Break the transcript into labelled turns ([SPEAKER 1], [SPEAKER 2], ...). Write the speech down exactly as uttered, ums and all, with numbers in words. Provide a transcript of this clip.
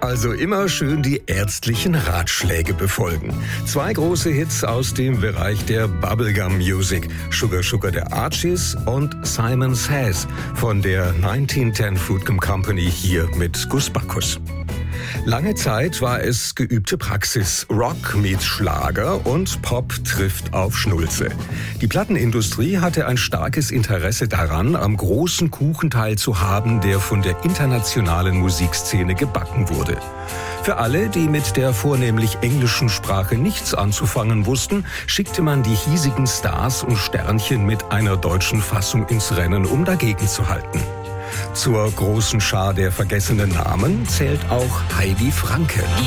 [SPEAKER 1] Also immer schön die ärztlichen Ratschläge befolgen. Zwei große Hits aus dem Bereich der Bubblegum Music. Sugar Sugar der Archies und Simon Says von der neunzehnhundertzehn Food Gum Company hier mit Gus Bacchus. Lange Zeit war es geübte Praxis. Rock meets Schlager und Pop trifft auf Schnulze. Die Plattenindustrie hatte ein starkes Interesse daran, am großen Kuchen teilzuhaben, der von der internationalen Musikszene gebacken wurde. Für alle, die mit der vornehmlich englischen Sprache nichts anzufangen wussten, schickte man die hiesigen Stars und Sternchen mit einer deutschen Fassung ins Rennen, um dagegen zu halten. Zur großen Schar der vergessenen Namen zählt auch Heidi Franke.